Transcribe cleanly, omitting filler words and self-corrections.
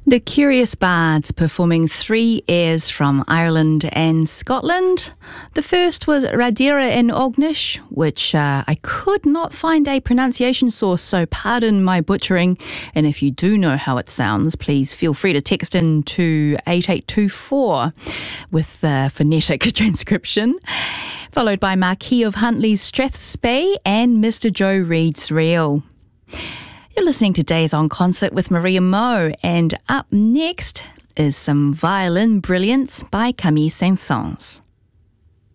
The Curious Bards performing 3 airs from Ireland and Scotland. The first was Radira in Ognish, which I could not find a pronunciation source, so pardon my butchering. And if you do know how it sounds, please feel free to text in to 8824 with the phonetic transcription. Followed by Marquis of Huntly's Strathspey and Mr. Joe Reed's Reel. You're listening to Days on Concert with Maria Moe, and up next is some violin brilliance by Camille Saint-Saëns.